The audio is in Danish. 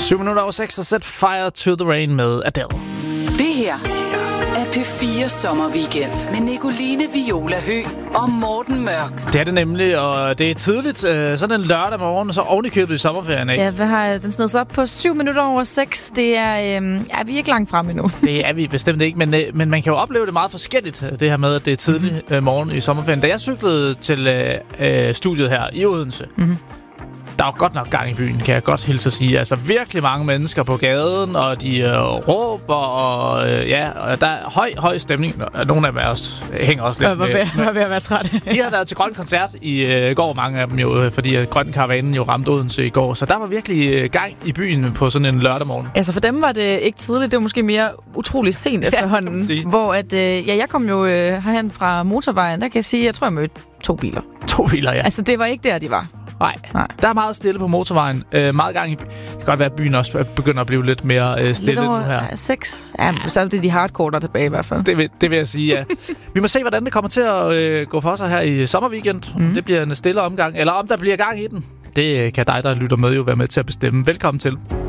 7:06 og Set Fire to the Rain med Adele. Det her er P4 Sommerweekend med Nicoline Viola Høgh og Morten Mørk. Det er det nemlig, og det er tidligt. Sådan en lørdag morgen, så ovenikøbet i sommerferien, ikke? Ja, hvad har den snedet sig op på 7:07? Det er vi er ikke langt frem endnu. Det er vi bestemt ikke, men man kan jo opleve det meget forskelligt, det her med, at det er tidlig morgen i sommerferien. Da jeg cyklede til studiet her i Odense, der var godt nok gang i byen, kan jeg godt hilse at sige. Altså virkelig mange mennesker på gaden, og de råber, og og der er høj stemning. Nogle af dem også, hænger også lidt med. Var ved at være træt. De har været til Grøn Koncert i går, mange af dem jo, fordi Grøn Karavanen jo ramte Odense i går. Så der var virkelig gang i byen på sådan en lørdag morgen. Altså for dem var det ikke tidligt, det var måske mere utroligt sent efterhånden. Hvor at, jeg kom jo herhen fra motorvejen, der kan jeg sige, jeg tror jeg mødte 2 biler. 2 biler, ja. Altså det var ikke der, de var. Nej. Der er meget stille på motorvejen. Meget gang i byen. Det kan godt være, at byen også begynder at blive lidt mere stille nu her. 6. Ja, så er det de hardcore, der er tilbage i hvert fald. Det vil jeg sige, ja. Vi må se, hvordan det kommer til at gå for sig her i sommerweekend. Det bliver en stille omgang. Eller om der bliver gang i den. Det kan dig, der lytter med, jo være med til at bestemme. Velkommen til.